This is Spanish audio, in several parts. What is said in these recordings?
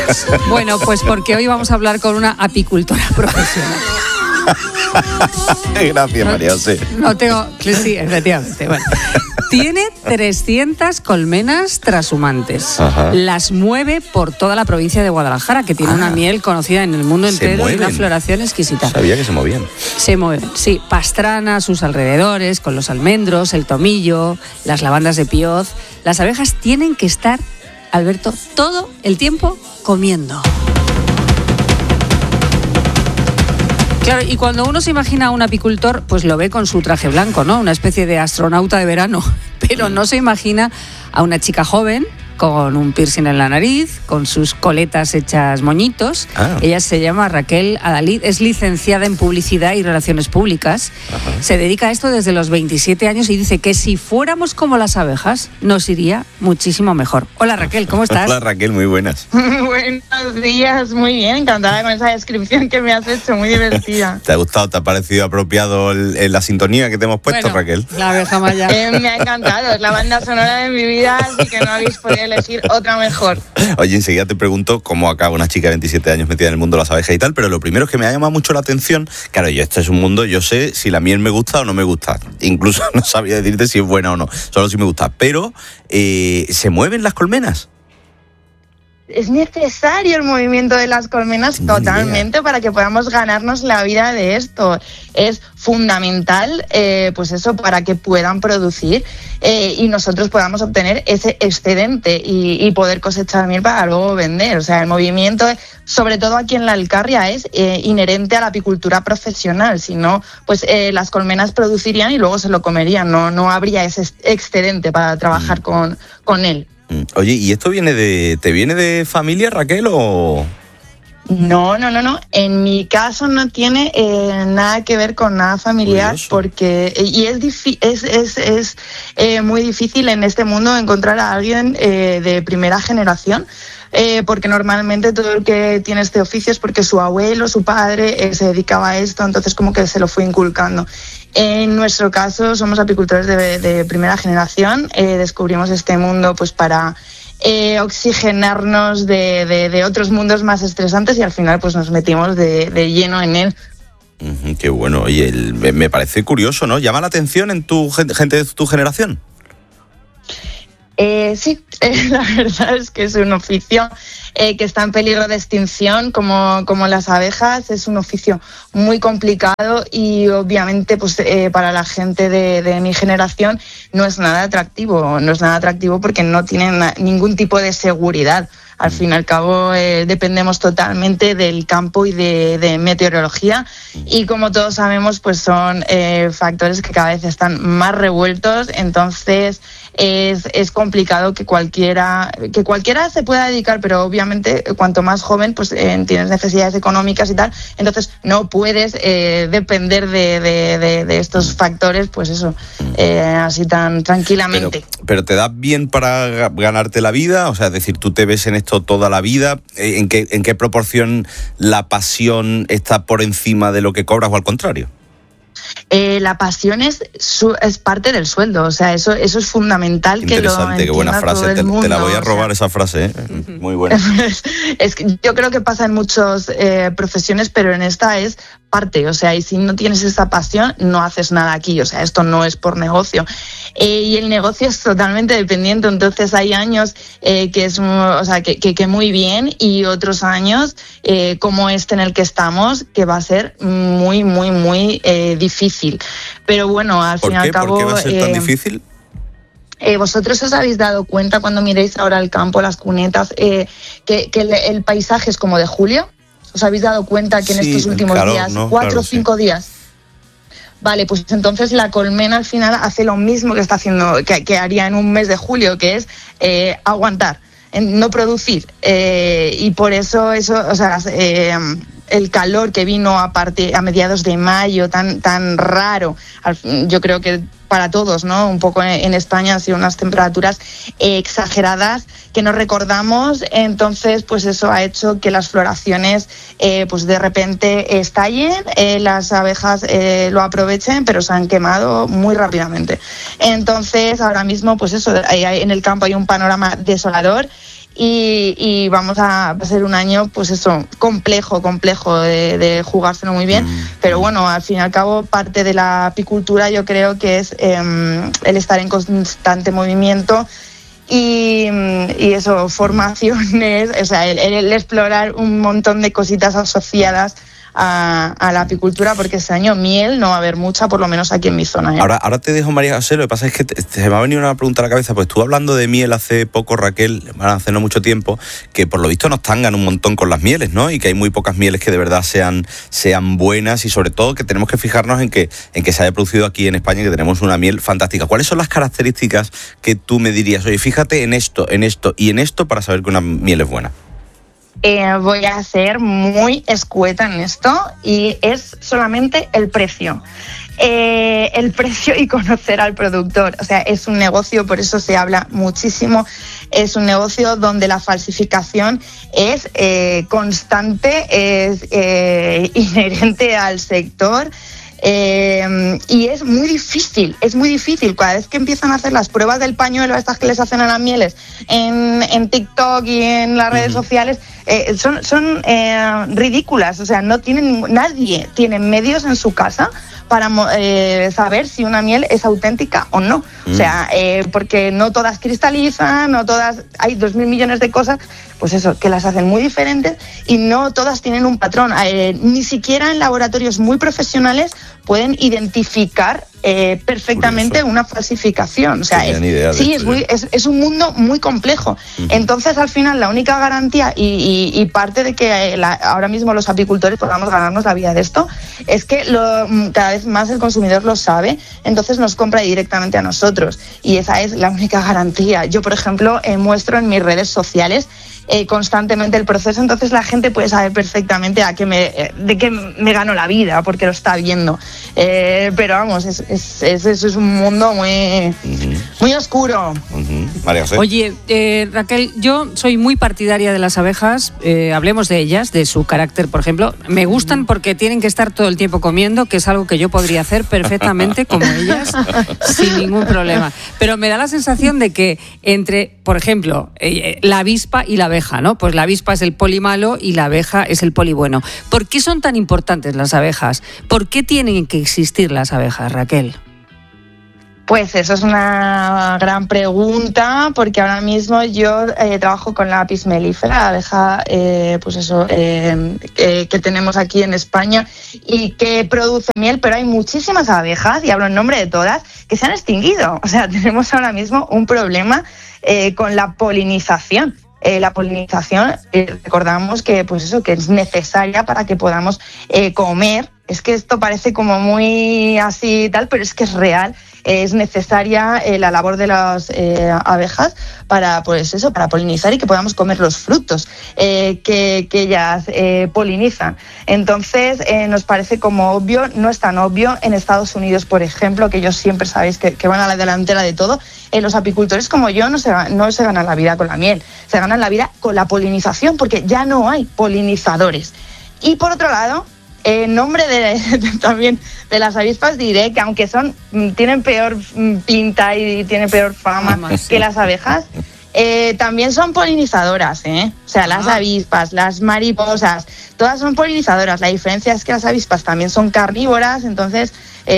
Bueno, pues porque hoy vamos a hablar con una apicultora profesional. Gracias, María José. Sí, efectivamente. Bueno. Tiene 300 colmenas trashumantes. Ajá. Las mueve por toda la provincia de Guadalajara, que tiene una miel conocida en el mundo entero y una floración exquisita. Sabía que se movían. Se mueven, sí. Pastrana, sus alrededores, con los almendros, el tomillo, las lavandas de Pioz. Las abejas tienen que estar, Alberto, todo el tiempo comiendo. Claro, y cuando uno se imagina a un apicultor, pues lo ve con su traje blanco, ¿no? Una especie de astronauta de verano. Pero no se imagina a una chica joven con un piercing en la nariz, con sus coletas hechas moñitos. Ella se llama Raquel Adalid, es licenciada en Publicidad y Relaciones Públicas. Ajá. Se dedica a esto desde los 27 años y dice que si fuéramos como las abejas, nos iría muchísimo mejor. Hola Raquel, ¿cómo estás? Hola Raquel, muy buenas. Buenos días, muy bien, encantada con esa descripción que me has hecho, muy divertida. ¿Te ha gustado, te ha parecido apropiado la sintonía que te hemos puesto, bueno, Raquel? La abeja maya. Me ha encantado, es la banda sonora de mi vida, así que no habéis podido elegir otra mejor. Oye, enseguida te pregunto cómo acaba una chica de 27 años metida en el mundo de las abejas y tal, pero lo primero es que me ha llamado mucho la atención. Claro, este es un mundo, yo sé si la miel me gusta o no me gusta. Incluso no sabía decirte si es buena o no, solo si me gusta. Pero, ¿se mueven las colmenas? Es necesario el movimiento de las colmenas totalmente para que podamos ganarnos la vida de esto. Es fundamental, pues eso, para que puedan producir y nosotros podamos obtener ese excedente y poder cosechar miel para luego vender. O sea, el movimiento, sobre todo aquí en la Alcarria, es inherente a la apicultura profesional. Si no, pues las colmenas producirían y luego se lo comerían. No habría ese excedente para trabajar con él. Oye, ¿y esto te viene de familia, Raquel, o...? No. En mi caso no tiene nada que ver con nada familiar. Curioso. Porque es muy difícil en este mundo encontrar a alguien de primera generación. Porque normalmente todo el que tiene este oficio es porque su abuelo, su padre se dedicaba a esto, entonces como que se lo fue inculcando. En nuestro caso somos apicultores de primera generación, descubrimos este mundo pues para oxigenarnos de otros mundos más estresantes y al final pues nos metimos de lleno en él. Qué bueno, oye, me parece curioso, ¿no? ¿Llama la atención en tu gente de tu generación? Sí, la verdad es que es un oficio que está en peligro de extinción como las abejas. Es un oficio muy complicado y obviamente pues para la gente de mi generación no es nada atractivo porque no tienen ningún tipo de seguridad. Al fin y al cabo dependemos totalmente del campo y de meteorología y como todos sabemos pues son factores que cada vez están más revueltos, entonces es complicado que cualquiera se pueda dedicar, pero obviamente cuanto más joven pues tienes necesidades económicas y tal, entonces no puedes depender de estos factores, pues eso, así tan tranquilamente. Pero te da bien para ganarte la vida, o sea, es decir, tú te ves en esto toda la vida, ¿en qué proporción la pasión está por encima de lo que cobras o al contrario? La pasión es parte del sueldo, o sea, eso es fundamental. Interesante, que lo entienda, qué buena frase, todo el mundo, te la voy a robar, esa frase, ¿eh? Muy buena. Es que yo creo que pasa en muchas profesiones, pero en esta es parte, o sea, y si no tienes esa pasión, no haces nada aquí, o sea, esto no es por negocio. Y el negocio es totalmente dependiente, entonces hay años que muy bien y otros años como este en el que estamos, que va a ser muy, muy, muy difícil. Pero bueno, al fin y al cabo... ¿Por qué va a ser tan difícil? Vosotros os habéis dado cuenta cuando miréis ahora el campo, las cunetas, que el paisaje es como de julio. ¿Os habéis dado cuenta que en estos últimos días, 4 o 5 días? Vale, pues entonces la colmena al final hace lo mismo que está haciendo, que haría en un mes de julio, que es aguantar, no producir. Y por eso el calor que vino a mediados de mayo, tan raro, yo creo que para todos, ¿no? Un poco en España han sido unas temperaturas exageradas que no recordamos, entonces pues eso ha hecho que las floraciones pues de repente estallen, las abejas lo aprovechen, pero se han quemado muy rápidamente. Entonces ahora mismo pues eso, en el campo hay un panorama desolador. y vamos a ser un año, pues eso, complejo de jugárselo muy bien, pero bueno, al fin y al cabo parte de la apicultura yo creo que es el estar en constante movimiento y eso, formaciones, o sea, el explorar un montón de cositas asociadas a la apicultura, porque este año miel no va a haber mucha, por lo menos aquí en mi zona. Ahora te dejo, María José. Lo que pasa es que se me ha venido una pregunta a la cabeza, pues tú hablando de miel hace poco, Raquel, hace no mucho tiempo, que por lo visto nos tangan un montón con las mieles, ¿no? Y que hay muy pocas mieles que de verdad sean buenas, y sobre todo que tenemos que fijarnos en que se haya producido aquí en España, que tenemos una miel fantástica. ¿Cuáles son las características que tú me dirías, oye, fíjate en esto y en esto para saber que una miel es buena? Voy a ser muy escueta en esto y es solamente el precio. El precio y conocer al productor. O sea, es un negocio, por eso se habla muchísimo, es un negocio donde la falsificación es constante, es inherente al sector. Y es muy difícil. Cada vez que empiezan a hacer las pruebas del pañuelo, estas que les hacen a las mieles en TikTok y en las redes sociales, son ridículas. O sea, nadie tiene medios en su casa para saber si una miel es auténtica o no. O sea, porque no todas cristalizan, no todas, hay 2.000 millones de cosas, pues eso, que las hacen muy diferentes y no todas tienen un patrón. Ni siquiera en laboratorios muy profesionales pueden identificar perfectamente una falsificación. O sea, es un mundo muy complejo. Entonces, al final, la única garantía y parte de que ahora mismo los apicultores podamos ganarnos la vida de esto es que cada vez más el consumidor lo sabe, entonces nos compra directamente a nosotros. Y esa es la única garantía. Yo, por ejemplo, muestro en mis redes sociales constantemente el proceso, entonces la gente puede saber perfectamente de qué me gano la vida, porque lo está viendo. Pero vamos, es un mundo muy oscuro. María José. Oye, Raquel, yo soy muy partidaria de las abejas. Hablemos de ellas, de su carácter, por ejemplo. Me gustan porque tienen que estar todo el tiempo comiendo, que es algo que yo podría hacer perfectamente como ellas, sin ningún problema. Pero me da la sensación de que entre, por ejemplo, la avispa y la abeja, ¿no? Pues la avispa es el poli malo y la abeja es el poli bueno. ¿Por qué son tan importantes las abejas? ¿Por qué tienen que existir las abejas, Raquel? Pues eso es una gran pregunta, porque ahora mismo yo trabajo con la Apis mellifera, la abeja que tenemos aquí en España y que produce miel, pero hay muchísimas abejas, y hablo en nombre de todas, que se han extinguido. O sea, tenemos ahora mismo un problema con la polinización. La polinización, recordamos que que es necesaria para que podamos comer. Es que esto parece como muy así tal, pero es que es real. Es necesaria la labor de las abejas para polinizar y que podamos comer los frutos que ellas polinizan. Entonces nos parece como obvio. No es tan obvio en Estados Unidos, por ejemplo, que ellos siempre sabéis que van a la delantera de todo. Los apicultores como yo no se ganan la vida con la miel, se ganan la vida con la polinización, porque ya no hay polinizadores. Y por otro lado, en nombre también de las avispas diré que aunque tienen peor pinta y tienen peor fama que las abejas, también son polinizadoras, O sea, las avispas, las mariposas, todas son polinizadoras. La diferencia es que las avispas también son carnívoras, entonces,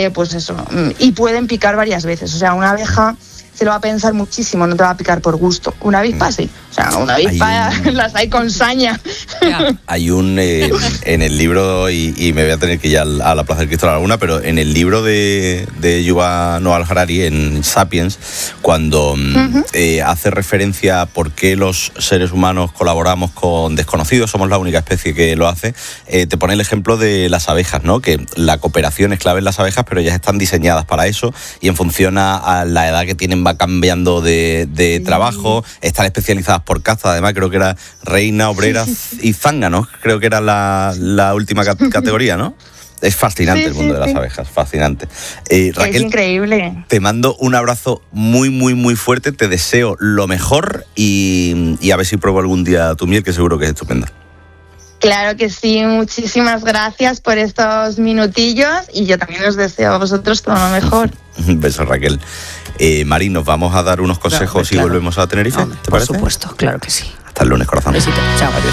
y pueden picar varias veces. O sea, una abeja se lo va a pensar muchísimo, no te va a picar por gusto. Una avispa sí. O sea, una avispa las hay con saña. Hay en el libro, y me voy a tener que ir a la Plaza del Cristo de la Laguna, pero en el libro de Yuval Noah Harari, en Sapiens, cuando hace referencia a por qué los seres humanos colaboramos con desconocidos, somos la única especie que lo hace, te pone el ejemplo de las abejas, ¿no? Que la cooperación es clave en las abejas, pero ellas están diseñadas para eso, y en función a la edad que tienen va cambiando de trabajo, están especializadas por caza. Además creo que era reina, obrera y zángano, creo que era la última categoría, ¿no? Es fascinante el mundo de las abejas, fascinante. Raquel, es increíble. Te mando un abrazo muy, muy, muy fuerte, te deseo lo mejor y a ver si pruebo algún día tu miel, que seguro que es estupenda. Claro que sí, muchísimas gracias por estos minutillos y yo también os deseo a vosotros todo lo mejor. Un beso, Raquel. Mari, nos vamos a dar unos consejos y volvemos a Tenerife, ¿te parece? Por supuesto, claro que sí. Hasta Hasta el lunes, corazón. Besito. Chao. Adiós,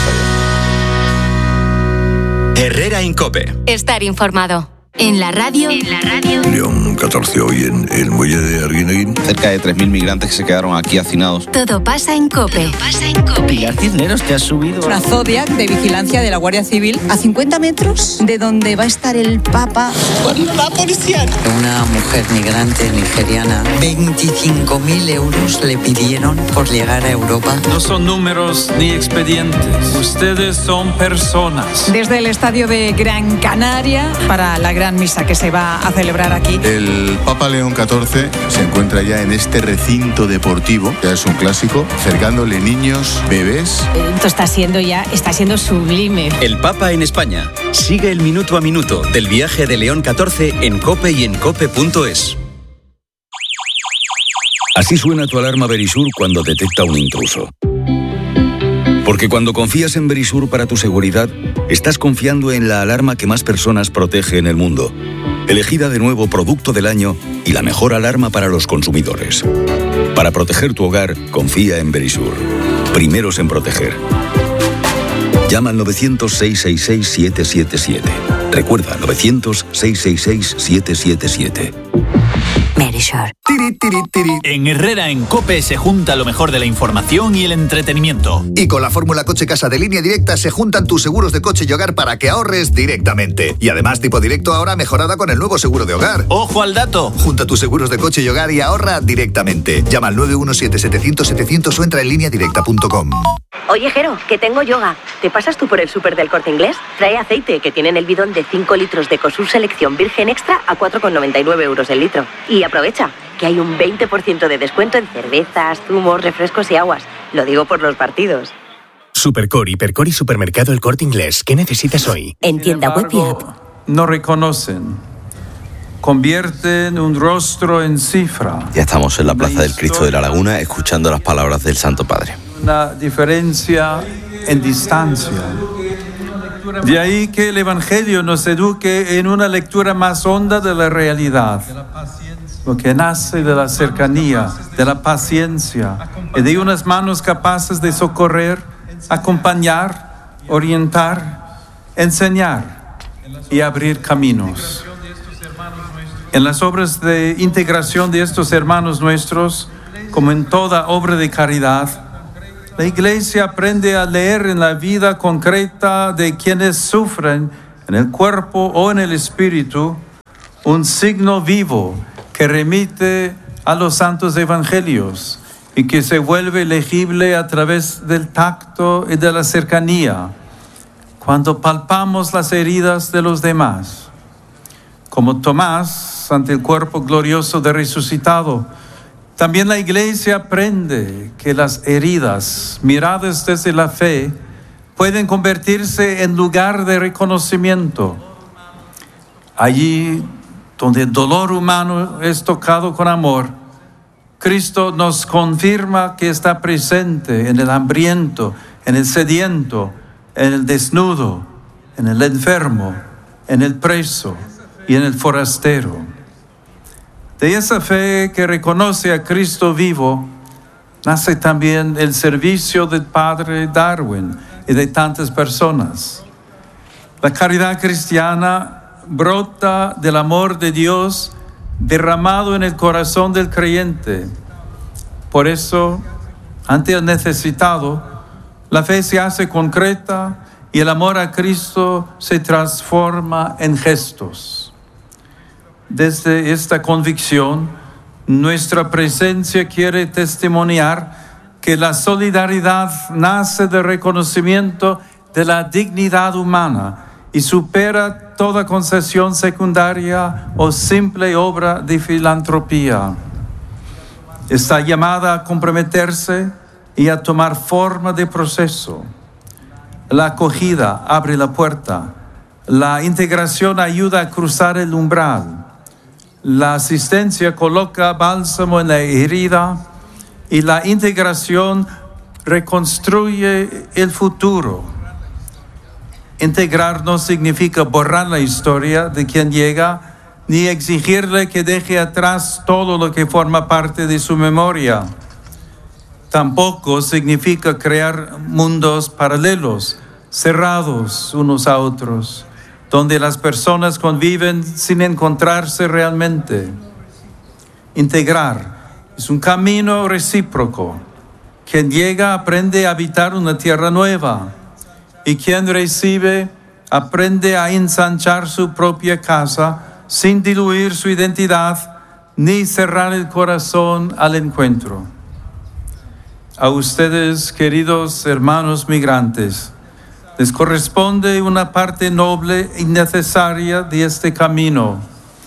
adiós. Herrera en COPE. Estar informado. En la radio. León 14 hoy en el muelle de Arguineguín. Cerca de 3.000 migrantes que se quedaron aquí hacinados. Todo pasa en COPE. Pilar Cisneros, te has subido. Una Zodiac de vigilancia de la Guardia Civil a 50 metros de donde va a estar el Papa. La policía. Una mujer migrante nigeriana, 25.000 euros le pidieron por llegar a Europa. No son números ni expedientes. Ustedes son personas. Desde el estadio de Gran Canaria para la gran misa que se va a celebrar aquí. El Papa León XIV se encuentra ya en este recinto deportivo, ya es un clásico, acercándole niños, bebés. Esto está siendo sublime. El Papa en España. Sigue el minuto a minuto del viaje de León XIV en COPE y en COPE.es. Así suena tu alarma Verisur cuando detecta un intruso. Porque cuando confías en Verisur para tu seguridad, estás confiando en la alarma que más personas protege en el mundo. Elegida de nuevo Producto del Año y la mejor alarma para los consumidores. Para proteger tu hogar, confía en Verisur. Primeros en proteger. Llama al 900-666-777. Recuerda, 900-666-777. Verisur. En Herrera en COPE se junta lo mejor de la información y el entretenimiento. Y con la fórmula Coche Casa de Línea Directa se juntan tus seguros de coche y hogar para que ahorres directamente. Y además Tipo Directo ahora mejorada con el nuevo seguro de hogar. ¡Ojo al dato! Junta tus seguros de coche y hogar y ahorra directamente. Llama al 917-700-700 o entra en lineadirecta.com. Oye, Jero, que tengo yoga. ¿Te pasas tú por el súper del Corte Inglés? Trae aceite, que tienen el bidón de 5 litros de Cosur Selección Virgen Extra a 4,99 euros el litro. Y aprovecha, que hay un 20% de descuento en cervezas, zumos, refrescos y aguas. Lo digo por los partidos. Supercor, Hipercor y Supermercado El Corte Inglés. ¿Qué necesitas hoy? En tienda web y app. No reconocen. Convierten un rostro en cifra. Ya estamos en la Plaza del Cristo de la Laguna escuchando las palabras del Santo Padre. Una diferencia en distancia. De ahí que el Evangelio nos eduque en una lectura más honda de la realidad. Lo que nace de la cercanía, de la paciencia y de unas manos capaces de socorrer, acompañar, orientar, enseñar y abrir caminos. En las obras de integración de estos hermanos nuestros, como en toda obra de caridad, la Iglesia aprende a leer en la vida concreta de quienes sufren en el cuerpo o en el espíritu un signo vivo que remite a los santos evangelios y que se vuelve legible a través del tacto y de la cercanía, cuando palpamos las heridas de los demás. Como Tomás ante el cuerpo glorioso del resucitado, también la Iglesia aprende que las heridas, miradas desde la fe, pueden convertirse en lugar de reconocimiento. Allí donde el dolor humano es tocado con amor, Cristo nos confirma que está presente en el hambriento, en el sediento, en el desnudo, en el enfermo, en el preso y en el forastero. De esa fe que reconoce a Cristo vivo, nace también el servicio del Padre Darwin y de tantas personas. La caridad cristiana brota del amor de Dios derramado en el corazón del creyente. Por eso, ante el necesitado, la fe se hace concreta y el amor a Cristo se transforma en gestos. Desde esta convicción, nuestra presencia quiere testimoniar que la solidaridad nace del reconocimiento de la dignidad humana y supera toda concesión secundaria o simple obra de filantropía. Está llamada a comprometerse y a tomar forma de proceso. La acogida abre la puerta, la integración ayuda a cruzar el umbral, la asistencia coloca bálsamo en la herida y la integración reconstruye el futuro. Integrar no significa borrar la historia de quien llega, ni exigirle que deje atrás todo lo que forma parte de su memoria. tampoco significa crear mundos paralelos, cerrados unos a otros, donde las personas conviven sin encontrarse realmente. Integrar es un camino recíproco. Quien llega aprende a habitar una tierra nueva, y quien recibe aprende a ensanchar su propia casa sin diluir su identidad ni cerrar el corazón al encuentro. A ustedes, queridos hermanos migrantes, les corresponde una parte noble y necesaria de este camino: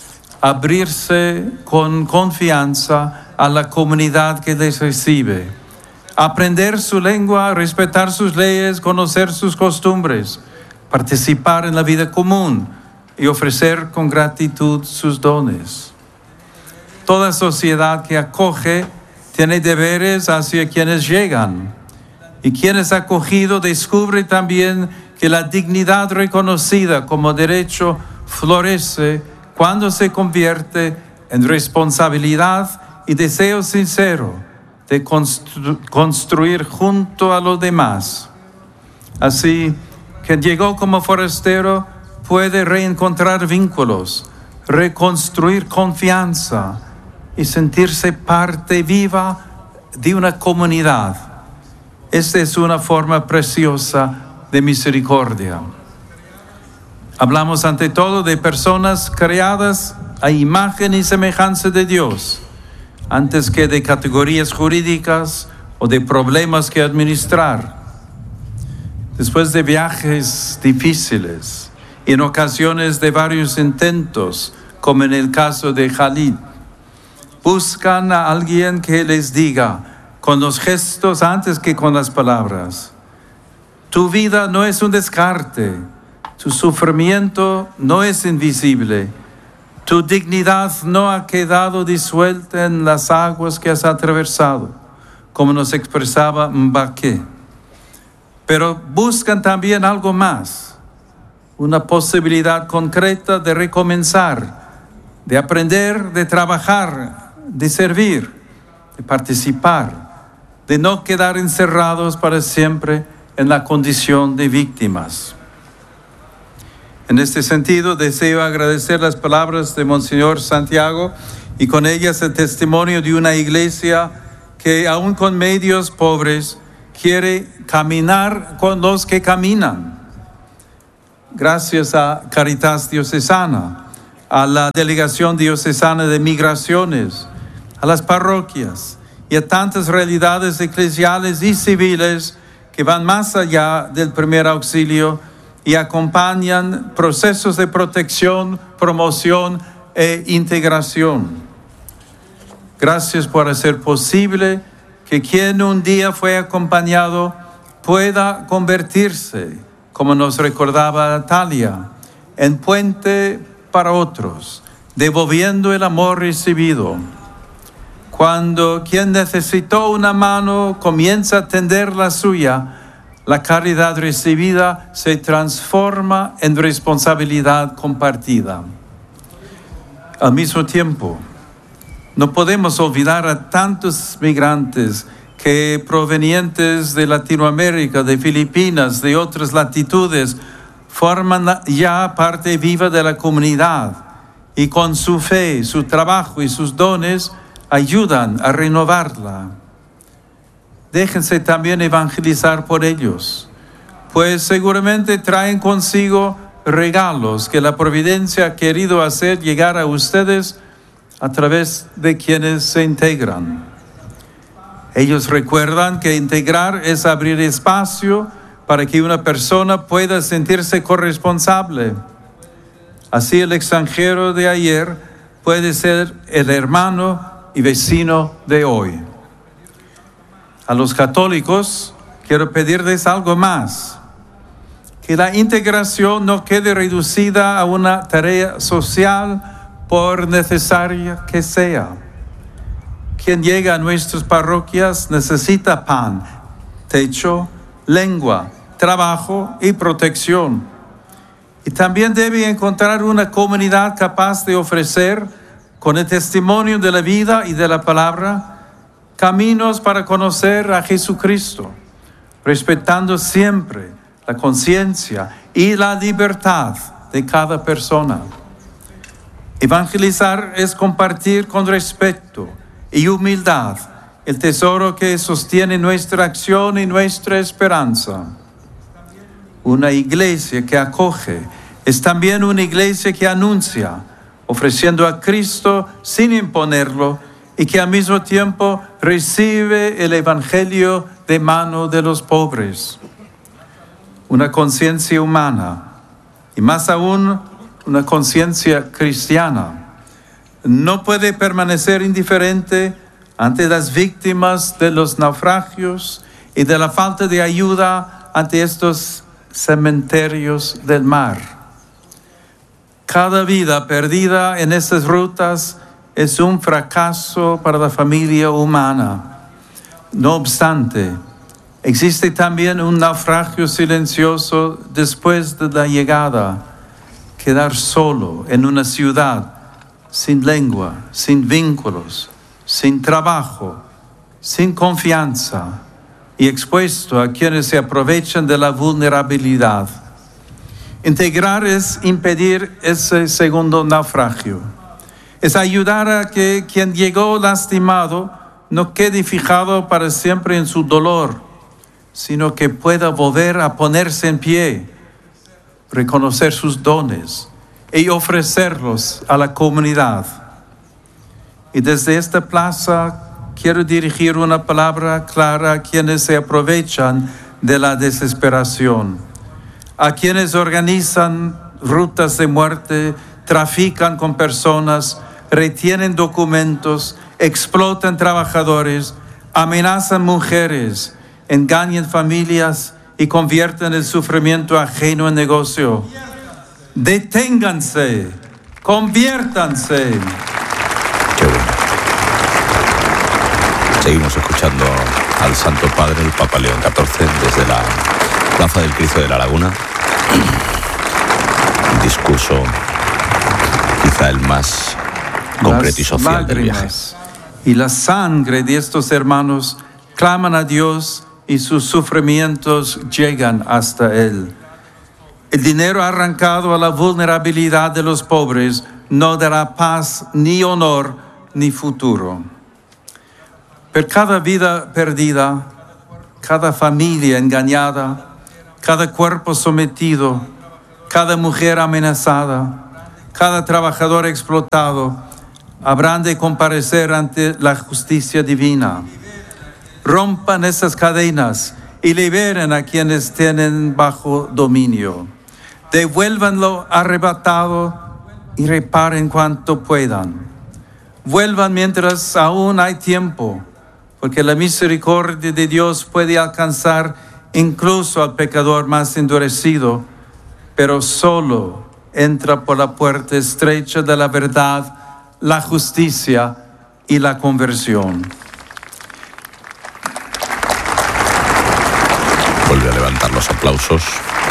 abrirse con confianza a la comunidad que les recibe, aprender su lengua, respetar sus leyes, conocer sus costumbres, participar en la vida común y ofrecer con gratitud sus dones. Toda sociedad que acoge tiene deberes hacia quienes llegan, y quien es acogido descubre también que la dignidad reconocida como derecho florece cuando se convierte en responsabilidad y deseo sincero de construir junto a los demás. Así, quien llegó como forastero puede reencontrar vínculos, reconstruir confianza y sentirse parte viva de una comunidad. Esta es una forma preciosa de misericordia. Hablamos ante todo de personas creadas a imagen y semejanza de Dios, antes que de categorías jurídicas o de problemas que administrar. Después de viajes difíciles y en ocasiones de varios intentos, como en el caso de Khalid, buscan a alguien que les diga, con los gestos antes que con las palabras: tu vida no es un descarte, tu sufrimiento no es invisible, tu dignidad no ha quedado disuelta en las aguas que has atravesado, como nos expresaba Mbaké. Pero buscan también algo más, una posibilidad concreta de recomenzar, de aprender, de trabajar, de servir, de participar, de no quedar encerrados para siempre en la condición de víctimas. En este sentido, deseo agradecer las palabras de Monseñor Santiago y con ellas el testimonio de una iglesia que, aun con medios pobres, quiere caminar con los que caminan. Gracias a Caritas Diocesana, a la Delegación Diocesana de Migraciones, a las parroquias y a tantas realidades eclesiales y civiles que van más allá del primer auxilio y acompañan procesos de protección, promoción e integración. Gracias por hacer posible que quien un día fue acompañado pueda convertirse, como nos recordaba Natalia, en puente para otros, devolviendo el amor recibido. Cuando quien necesitó una mano comienza a tender la suya, la caridad recibida se transforma en responsabilidad compartida. Al mismo tiempo, no podemos olvidar a tantos migrantes que, provenientes de Latinoamérica, de Filipinas, de otras latitudes, forman ya parte viva de la comunidad y con su fe, su trabajo y sus dones ayudan a renovarla. Déjense también evangelizar por ellos, pues seguramente traen consigo regalos que la providencia ha querido hacer llegar a ustedes a través de quienes se integran. Ellos recuerdan que integrar es abrir espacio para que una persona pueda sentirse corresponsable. Así el extranjero de ayer puede ser el hermano y vecino de hoy. A los católicos quiero pedirles algo más: que la integración no quede reducida a una tarea social, por necesaria que sea. Quien llega a nuestras parroquias necesita pan, techo, lengua, trabajo y protección. Y también debe encontrar una comunidad capaz de ofrecer, con el testimonio de la vida y de la palabra, caminos para conocer a Jesucristo, respetando siempre la conciencia y la libertad de cada persona. Evangelizar es compartir con respeto y humildad el tesoro que sostiene nuestra acción y nuestra esperanza. Una iglesia que acoge es también una iglesia que anuncia, ofreciendo a Cristo sin imponerlo y que al mismo tiempo recibe el Evangelio de mano de los pobres. Una conciencia humana y más aún una conciencia cristiana no puede permanecer indiferente ante las víctimas de los naufragios y de la falta de ayuda ante estos cementerios del mar. Cada vida perdida en estas rutas es un fracaso para la familia humana. No obstante, existe también un naufragio silencioso después de la llegada. Quedar solo en una ciudad, sin lengua, sin vínculos, sin trabajo, sin confianza y expuesto a quienes se aprovechan de la vulnerabilidad. Integrar es impedir ese segundo naufragio. Es ayudar a que quien llegó lastimado no quede fijado para siempre en su dolor, sino que pueda volver a ponerse en pie, reconocer sus dones y ofrecerlos a la comunidad. Y desde esta plaza quiero dirigir una palabra clara a quienes se aprovechan de la desesperación, a quienes organizan rutas de muerte, trafican con personas, retienen documentos, explotan trabajadores, amenazan mujeres, engañan familias y convierten el sufrimiento ajeno en negocio. Deténganse, conviértanse. Qué bueno. Seguimos escuchando al Santo Padre, el Papa León XIV, desde la Plaza del Cristo de la Laguna. Un discurso quizá el más concreto y social del viaje. Y la sangre de estos hermanos claman a Dios y sus sufrimientos llegan hasta Él. El dinero arrancado a la vulnerabilidad de los pobres no dará paz, ni honor, ni futuro. Pero cada vida perdida, cada familia engañada, cada cuerpo sometido, cada mujer amenazada, cada trabajador explotado, habrán de comparecer ante la justicia divina. Rompan esas cadenas y liberen a quienes tienen bajo dominio. Devuelvan lo arrebatado y reparen cuanto puedan. Vuelvan mientras aún hay tiempo, porque la misericordia de Dios puede alcanzar incluso al pecador más endurecido, pero solo entra por la puerta estrecha de la verdad, la justicia y la conversión. Vuelve a levantar los aplausos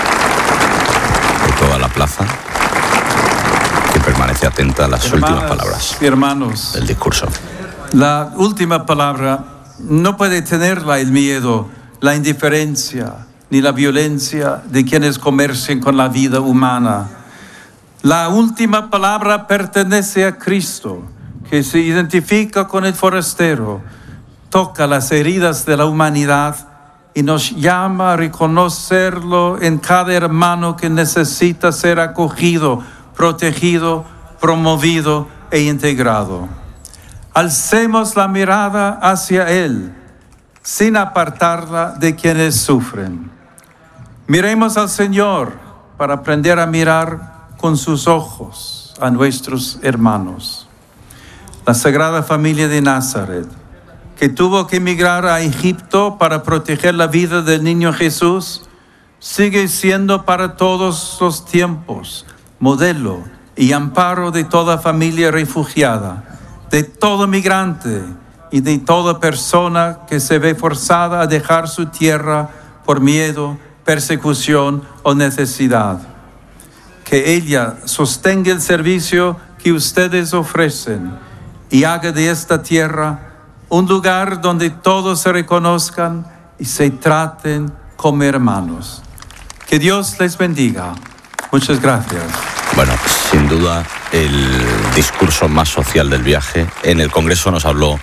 de toda la plaza, que permanece atenta a las últimas palabras y hermanos del discurso. La última palabra no puede tenerla el miedo, la indiferencia ni la violencia de quienes comercian con la vida humana. La última palabra pertenece a Cristo, que se identifica con el forastero, toca las heridas de la humanidad y nos llama a reconocerlo en cada hermano que necesita ser acogido, protegido, promovido e integrado. Alcemos la mirada hacia Él, sin apartarla de quienes sufren. Miremos al Señor para aprender a mirar con sus ojos a nuestros hermanos. La Sagrada Familia de Nazaret, que tuvo que emigrar a Egipto para proteger la vida del niño Jesús, sigue siendo para todos los tiempos modelo y amparo de toda familia refugiada, de todo migrante y de toda persona que se ve forzada a dejar su tierra por miedo, persecución o necesidad. Que ella sostenga el servicio que ustedes ofrecen y haga de esta tierra un lugar donde todos se reconozcan y se traten como hermanos. Que Dios les bendiga. Muchas gracias. Bueno, sin duda el discurso más social del viaje. En el Congreso nos habló,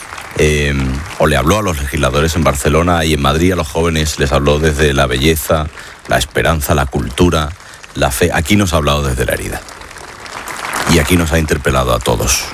o le habló a los legisladores en Barcelona y en Madrid a los jóvenes, les habló desde la belleza, la esperanza, la cultura, la fe. Aquí nos ha hablado desde la herida. Y aquí nos ha interpelado a todos.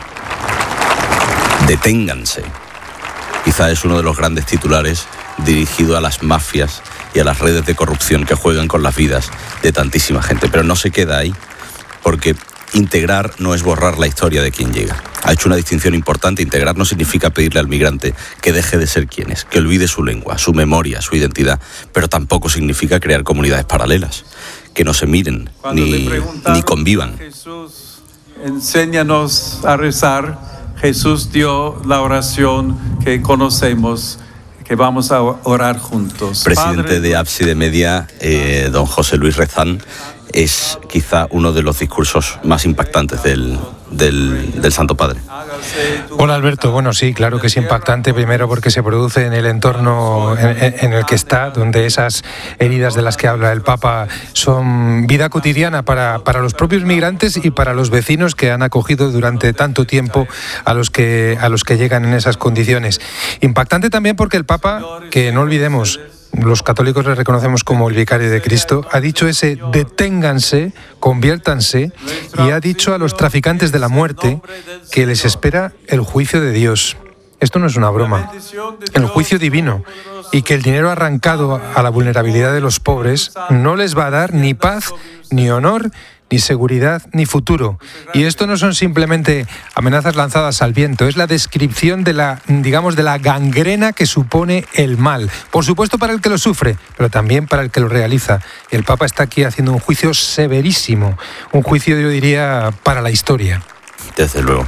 Deténganse. Quizá es uno de los grandes titulares dirigido a las mafias y a las redes de corrupción que juegan con las vidas de tantísima gente. Pero no se queda ahí, porque integrar no es borrar la historia de quien llega. Ha hecho una distinción importante. Integrar no significa pedirle al migrante que deje de ser quien es, que olvide su lengua, su memoria, su identidad, pero tampoco significa crear comunidades paralelas, que no se miren ni convivan. Jesús, enséñanos a rezar. Jesús dio la oración que conocemos, que vamos a orar juntos. Presidente de Ábside Media, don José Luis Rezán, es quizá uno de los discursos más impactantes del Santo Padre. Hola Alberto, bueno sí, claro que es impactante, primero porque se produce en el entorno en el que está, donde esas heridas de las que habla el Papa son vida cotidiana para los propios migrantes y para los vecinos que han acogido durante tanto tiempo a los que llegan en esas condiciones. Impactante también porque el Papa, que no olvidemos, los católicos le reconocemos como el vicario de Cristo, ha dicho ese deténganse, conviértanse, y ha dicho a los traficantes de la muerte que les espera el juicio de Dios. Esto no es una broma, el juicio divino, y que el dinero arrancado a la vulnerabilidad de los pobres no les va a dar ni paz, ni honor, ni seguridad, ni futuro. Y esto no son simplemente amenazas lanzadas al viento, es la descripción de la gangrena que supone el mal. Por supuesto para el que lo sufre, pero también para el que lo realiza. El Papa está aquí haciendo un juicio severísimo, un juicio, yo diría, para la historia. Desde luego.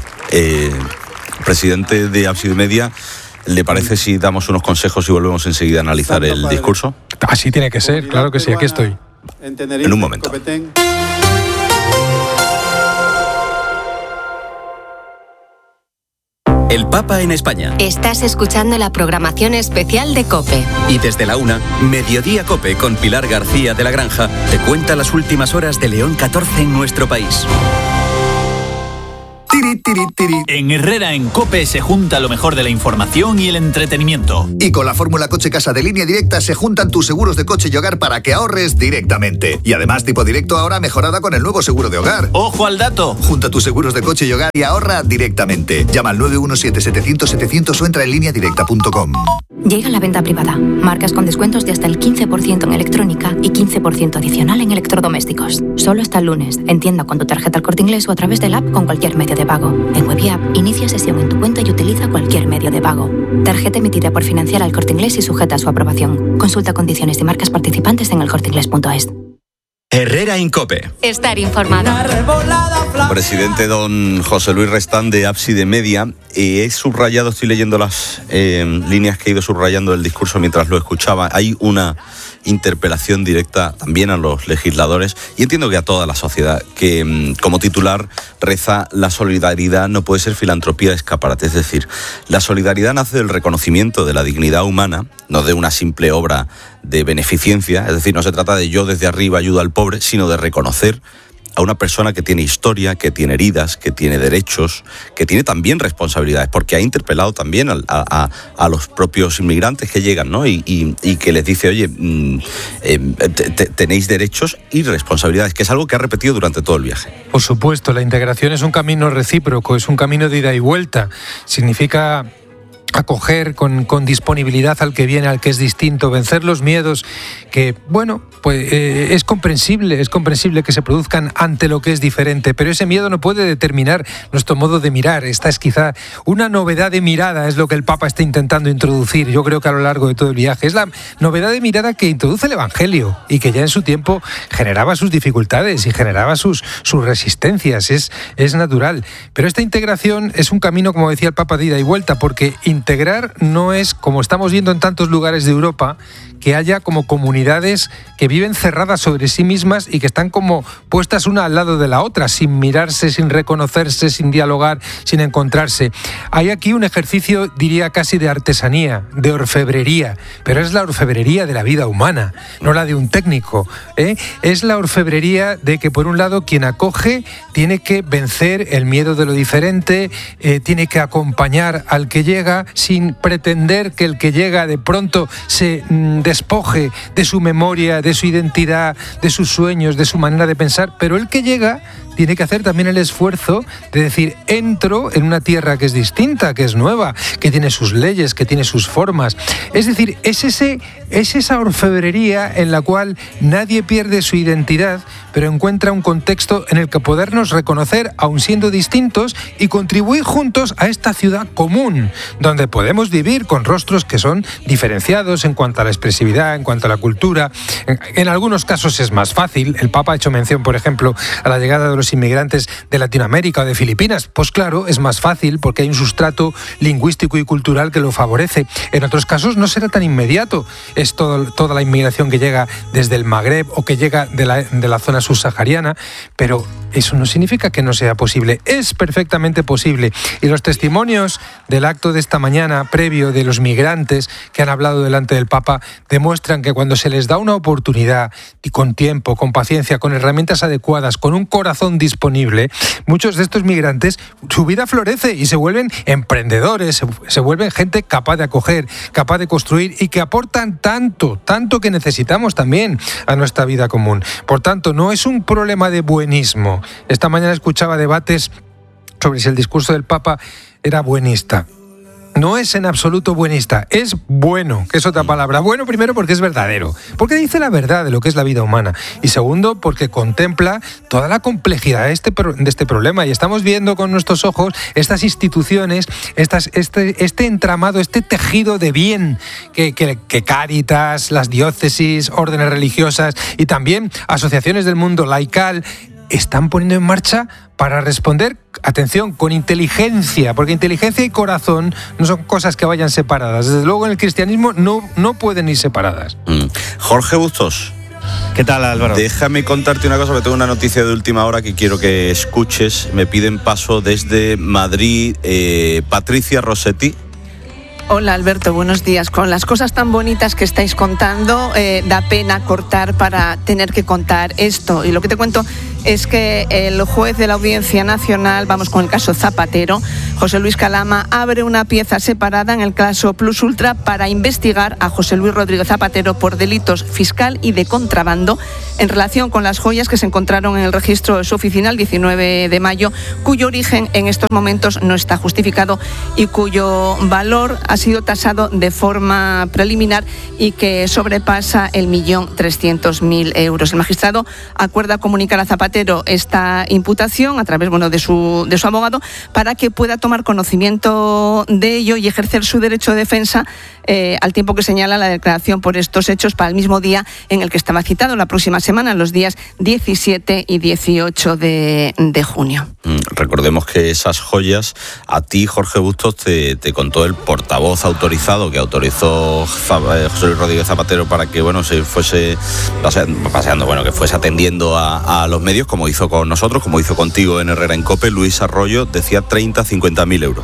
Presidente de Ábside Media, ¿le parece si damos unos consejos y volvemos enseguida a analizar el discurso? Así tiene que ser, claro que sí, aquí estoy. En un momento. El Papa en España. Estás escuchando la programación especial de COPE. Y desde la 1, Mediodía COPE con Pilar García de la Granja te cuenta las últimas horas de León 14 en nuestro país. En Herrera en COPE se junta lo mejor de la información y el entretenimiento. Y con la fórmula Coche Casa de Línea Directa se juntan tus seguros de coche y hogar para que ahorres directamente. Y además Tipo Directo ahora mejorada con el nuevo seguro de hogar. ¡Ojo al dato! Junta tus seguros de coche y hogar y ahorra directamente. Llama al 917-700-700 o entra en lineadirecta.com. Llega la venta privada. Marcas con descuentos de hasta el 15% en electrónica y 15% adicional en electrodomésticos. Solo hasta el lunes. En tienda con tu tarjeta El Corte Inglés o a través del app con cualquier medio de pago. En web y app, inicia sesión en tu cuenta y utiliza cualquier medio de pago. Tarjeta emitida por Financiera El Corte Inglés y sujeta a su aprobación. Consulta condiciones y marcas participantes en elcorteingles.es. Herrera en COPE. Estar informado. Presidente don José Luis Rezán de Ábside Media. He subrayado, estoy leyendo las líneas que he ido subrayando del discurso mientras lo escuchaba. Hay una interpelación directa también a los legisladores y entiendo que a toda la sociedad, que como titular reza: la solidaridad no puede ser filantropía de escaparate. Es decir, la solidaridad nace del reconocimiento de la dignidad humana, no de una simple obra de beneficencia. Es decir, no se trata de yo desde arriba ayudo al pobre, sino de reconocer a una persona que tiene historia, que tiene heridas, que tiene derechos, que tiene también responsabilidades, porque ha interpelado también a los propios inmigrantes que llegan, ¿no? Y que les dice, oye, tenéis derechos y responsabilidades, que es algo que ha repetido durante todo el viaje. Por supuesto, la integración es un camino recíproco, es un camino de ida y vuelta. Significa acoger con disponibilidad al que viene, al que es distinto, vencer los miedos que, bueno, pues es comprensible que se produzcan ante lo que es diferente, pero ese miedo no puede determinar nuestro modo de mirar. Esta es quizá una novedad de mirada, es lo que el Papa está intentando introducir, yo creo que a lo largo de todo el viaje. Es la novedad de mirada que introduce el Evangelio y que ya en su tiempo generaba sus dificultades y generaba sus resistencias, es natural. Pero esta integración es un camino, como decía el Papa, de ida y vuelta, porque integrar no es, como estamos viendo en tantos lugares de Europa, que haya como comunidades que viven cerradas sobre sí mismas y que están como puestas una al lado de la otra, sin mirarse, sin reconocerse, sin dialogar, sin encontrarse. Hay aquí un ejercicio, diría casi de artesanía, de orfebrería, pero es la orfebrería de la vida humana, no la de un técnico, ¿eh? Es la orfebrería de que, por un lado, quien acoge tiene que vencer el miedo de lo diferente, tiene que acompañar al que llega sin pretender que el que llega de pronto se despoje de su memoria, de su identidad, de sus sueños, de su manera de pensar, pero el que llega tiene que hacer también el esfuerzo de decir, entro en una tierra que es distinta, que es nueva, que tiene sus leyes, que tiene sus formas. Es decir, es esa orfebrería en la cual nadie pierde su identidad, pero encuentra un contexto en el que podernos reconocer, aun siendo distintos, y contribuir juntos a esta ciudad común, donde podemos vivir con rostros que son diferenciados en cuanto a la expresividad, en cuanto a la cultura. En algunos casos es más fácil. El Papa ha hecho mención, por ejemplo, a la llegada de los inmigrantes de Latinoamérica o de Filipinas. Pues claro, es más fácil porque hay un sustrato lingüístico y cultural que lo favorece. En otros casos no será tan inmediato. Es toda la inmigración que llega desde el Magreb o que llega de la zona subsahariana, pero eso no significa que no sea posible. Es perfectamente posible. Y los testimonios del acto de esta mañana, previo, de los migrantes que han hablado delante del Papa, demuestran que cuando se les da una oportunidad, y con tiempo, con paciencia, con herramientas adecuadas, con un corazón disponible, muchos de estos migrantes, su vida florece y se vuelven emprendedores, se vuelven gente capaz de acoger, capaz de construir y que aportan tanto que necesitamos también a nuestra vida común. Por tanto, no es un problema de buenismo. Esta mañana escuchaba debates sobre si el discurso del Papa era buenista. No es en absoluto buenista, es bueno, que es otra palabra. Bueno, primero porque es verdadero, porque dice la verdad de lo que es la vida humana. Y segundo, porque contempla toda la complejidad de este problema. Y estamos viendo con nuestros ojos estas instituciones, este entramado, este tejido de bien que Cáritas, las diócesis, órdenes religiosas y también asociaciones del mundo laical están poniendo en marcha para responder, atención, con inteligencia, porque inteligencia y corazón no son cosas que vayan separadas. Desde luego en el cristianismo no pueden ir separadas. Jorge Bustos. ¿Qué tal, Álvaro? Déjame contarte una cosa, porque tengo una noticia de última hora que quiero que escuches. Me piden paso desde Madrid, Patricia Rossetti. Hola Alberto, buenos días. Con las cosas tan bonitas que estáis contando, da pena cortar para tener que contar esto. Y lo que te cuento es que el juez de la Audiencia Nacional, vamos con el caso Zapatero, José Luis Calama, abre una pieza separada en el caso Plus Ultra para investigar a José Luis Rodríguez Zapatero por delitos fiscal y de contrabando en relación con las joyas que se encontraron en el registro de su oficina el 19 de mayo, cuyo origen en estos momentos no está justificado y cuyo valor ha sido tasado de forma preliminar y que sobrepasa el 1.300.000 euros. El magistrado acuerda comunicar a Zapatero esta imputación a través de su abogado para que pueda tomar conocimiento de ello y ejercer su derecho de defensa al tiempo que señala la declaración por estos hechos para el mismo día en el que estaba citado, la próxima semana, los días 17 y 18 de junio. Recordemos que esas joyas a ti, Jorge Bustos, te contó el portavoz autorizado que autorizó José Luis Rodríguez Zapatero para que se fuese paseando, que fuese atendiendo a los medios, como hizo con nosotros, como hizo contigo en Herrera en COPE. Luis Arroyo decía 30-50.000 euros.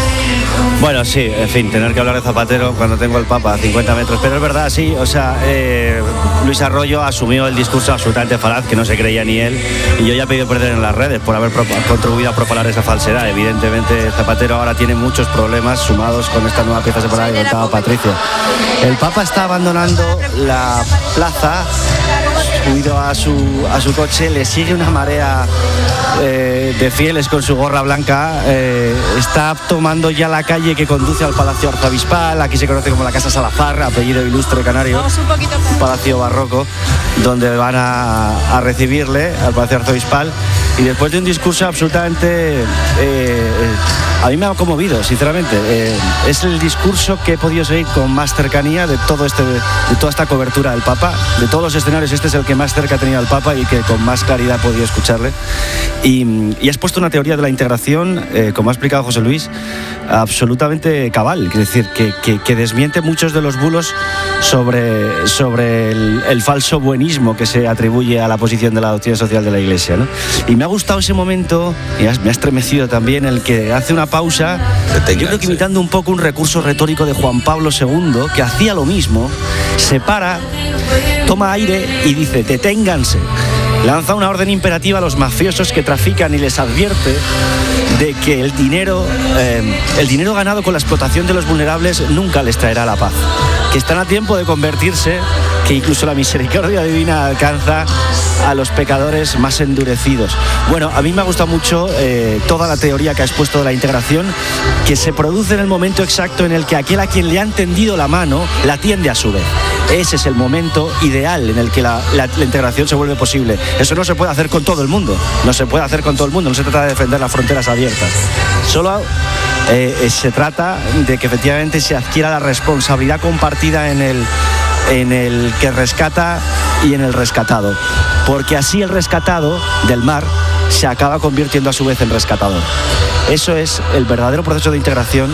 Bueno, sí, en fin, tener que hablar de Zapatero cuando tengo el Papa a 50 metros, pero es verdad, sí, Luis Arroyo asumió el discurso absolutamente falaz, que no se creía ni él, y yo ya he pedido perder en las redes por haber contribuido a propagar esa falsedad. Evidentemente Zapatero ahora tiene muchos problemas sumados con esta nueva pieza separada que contaba Patricia. El Papa está abandonando la plaza, subido a su coche, le sigue una marea de fieles con su gorra blanca, está tomando ya la calle que conduce al Palacio Arzobispal. Aquí se conoce como la Casa Salazar, apellido ilustre canario, un palacio barroco donde van a recibirle al Palacio Arzobispal, y después de un discurso absolutamente A mí me ha conmovido, sinceramente. Es el discurso que he podido seguir con más cercanía de toda esta cobertura del Papa, de todos los escenarios. Este es el que más cerca ha tenido al Papa y que con más claridad he podido escucharle. Y has puesto una teoría de la integración, como ha explicado José Luis, absolutamente cabal. Es decir, que desmiente muchos de los bulos sobre el falso buenismo que se atribuye a la posición de la doctrina social de la Iglesia, ¿no? Y me ha gustado ese momento, y me ha estremecido también, el que hace una pausa, yo creo que imitando un poco un recurso retórico de Juan Pablo II, que hacía lo mismo, se para, toma aire y dice: deténganse. Lanza una orden imperativa a los mafiosos que trafican y les advierte de que el dinero ganado con la explotación de los vulnerables nunca les traerá la paz, que están a tiempo de convertirse, que incluso la misericordia divina alcanza a los pecadores más endurecidos. Bueno, a mí me ha gustado mucho toda la teoría que has puesto de la integración, que se produce en el momento exacto en el que aquel a quien le han tendido la mano la tiende a su vez. Ese es el momento ideal en el que la integración se vuelve posible. Eso no se puede hacer con todo el mundo. No se puede hacer con todo el mundo. No se trata de defender las fronteras abiertas. Solo se trata de que efectivamente se adquiera la responsabilidad compartida en el que rescata y en el rescatado. Porque así el rescatado del mar se acaba convirtiendo a su vez en rescatador. Eso es el verdadero proceso de integración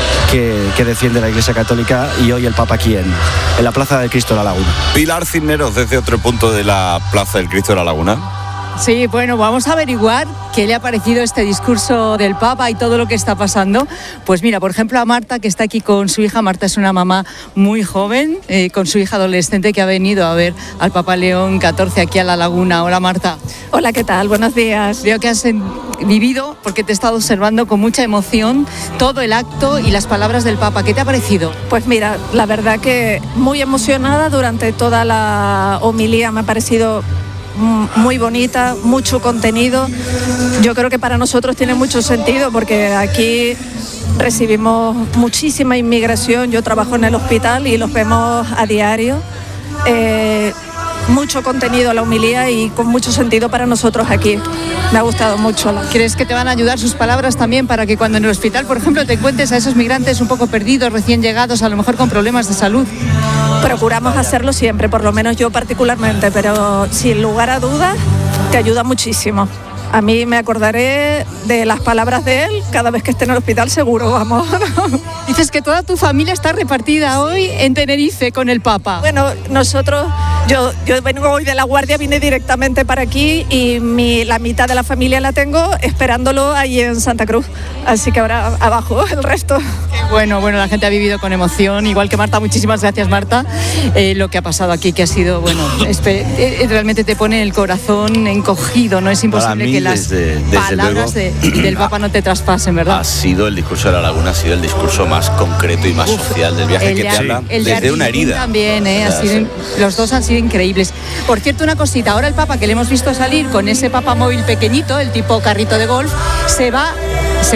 que defiende la Iglesia Católica y hoy el Papa aquí en la Plaza del Cristo de la Laguna. Pilar Cisneros, desde otro punto de la Plaza del Cristo de la Laguna. Sí, bueno, vamos a averiguar qué le ha parecido este discurso del Papa y todo lo que está pasando. Pues mira, por ejemplo, a Marta, que está aquí con su hija. Marta es una mamá muy joven, con su hija adolescente, que ha venido a ver al Papa León XIV aquí a la Laguna. Hola, Marta. Hola, ¿qué tal? Buenos días. Veo que has vivido, porque te he estado observando con mucha emoción, todo el acto y las palabras del Papa. ¿Qué te ha parecido? Pues mira, la verdad que muy emocionada durante toda la homilía. Me ha parecido muy bonita, mucho contenido. Yo creo que para nosotros tiene mucho sentido porque aquí recibimos muchísima inmigración. Yo trabajo en el hospital y los vemos a diario. Mucho contenido la homilía y con mucho sentido para nosotros aquí. Me ha gustado mucho. ¿Crees que te van a ayudar sus palabras también para que cuando en el hospital, por ejemplo, te encuentres a esos migrantes un poco perdidos, recién llegados, a lo mejor con problemas de salud? Procuramos hacerlo siempre, por lo menos yo particularmente, pero sin lugar a dudas te ayuda muchísimo. A mí me acordaré de las palabras de él cada vez que esté en el hospital, seguro, vamos. Dices que toda tu familia está repartida hoy en Tenerife con el Papa. Bueno, nosotros, yo vengo hoy de La Guardia, vine directamente para aquí y la mitad de la familia la tengo esperándolo ahí en Santa Cruz. Así que ahora abajo el resto. Bueno, la gente ha vivido con emoción, igual que Marta. Muchísimas gracias, Marta. Lo que ha pasado aquí, que ha sido, realmente te pone el corazón encogido, ¿no? Es imposible que las palabras del Papa no te traspasen, ¿verdad? Ha sido el discurso de la Laguna, ha sido el discurso más concreto y más social del viaje, que te habla desde una herida. También, los dos han sido increíbles. Por cierto, una cosita, ahora el Papa, que le hemos visto salir con ese Papa móvil pequeñito, el tipo carrito de golf, se va